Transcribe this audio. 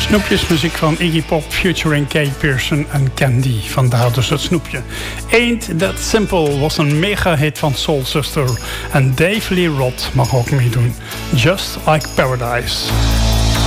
Snoepjesmuziek van Iggy Pop featuring Kay Pearson en Candy. Vandaar dus het snoepje. Ain't That Simple was een mega hit van Soul Sister. En Dave Lee Roth mag ook meedoen. Just Like Paradise.